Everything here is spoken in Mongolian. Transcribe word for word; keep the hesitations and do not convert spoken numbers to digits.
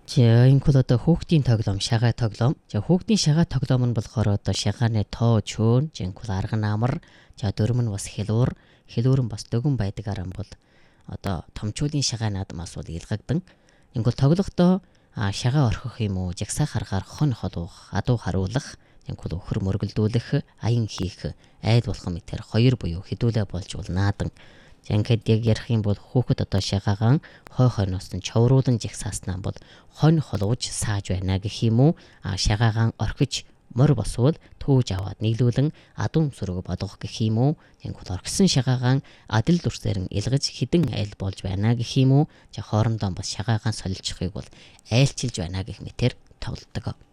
За энэ бол одоо хүүхдийн тоглоом, шагаа тоглоом. За хүүхдийн шагаа тоглоом нь болохоор одоо шагааны тоо, чөөн, жинхэнэ арга намар, за дөрөм нь бас хэлүүр, хэлүүр нь бас дөгөн байдгаар юм бол одоо томчуудын шагаа наадмаас бол илгагдан. Энэ бол тоглохдоо шагаа орхих юм уу, жагсаа харгаар хон холуух, адуу харуулах, энэ өхөр мөргөлдүүлэх, аян хийх, айл болгон мэтэр хоёр буюу хэдүүлээ болж бол наадан. За ингээд яг ярих юм бол хүүхэд одоо шагаагаан хой хойноос нь човруулан жагсааснаа бол хонь холууж сааж байна гэх юм уу. А шагаагаан орхиж мор босвол төөж аваад нийлүүлэн адуун сүрэг болгох гэх юм уу. Ингээд орхисон шагаагаан адил дүрсээр нь илгэж хідэн айл болж байна гэх юм уу. За хоорондоо бас шагаагаан солилцохыг бол айлчилж байна гэх мэтэр тоглодог.